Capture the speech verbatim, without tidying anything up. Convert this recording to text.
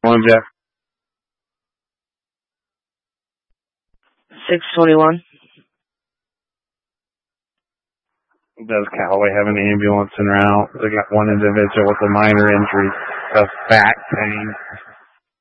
One, Jeff. six twenty-one. Does Callaway have an ambulance en route? They got one individual with a minor injury of back pain.